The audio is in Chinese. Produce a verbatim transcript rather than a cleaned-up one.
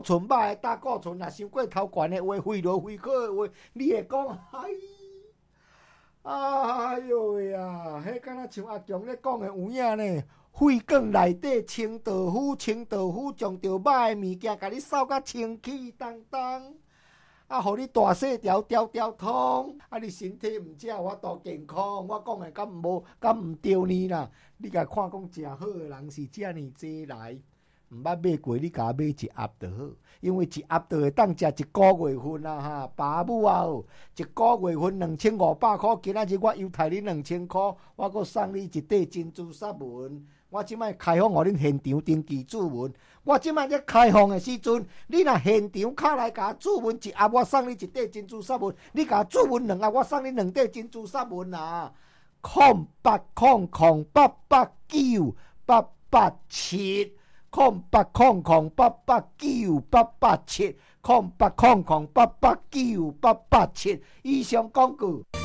醇肉的胆固醇若伤过头悬的话，肺癆肺科的话，你会讲哎。哎哟呀，迄敢若像阿强咧讲的有影呢。肺管内底清道夫，清道夫将着歹的物件，甲你扫甲清气当当，啊，互你大细条条条通，啊，你身体毋才有法度健康。我讲的敢无敢毋对呢啦？你甲看讲诚好的人是遮尔济来。毋捌买过，你甲买一盒就好，因为一盒就会当食一个月份啊哈！爸母啊，一个月份两千五百块，今仔日我优待你两千块，我阁送你一块珍珠纱文。我即摆开放互恁现场登记注文，我即摆咧开放的时阵，你若现场敲来甲注文一盒，我送你一块珍珠纱文；你甲注文两盒，我送你两块珍珠纱文啊！空八空空八八九八八七。空八空空八八九八八七，空八空空八八九八八七。以上广告。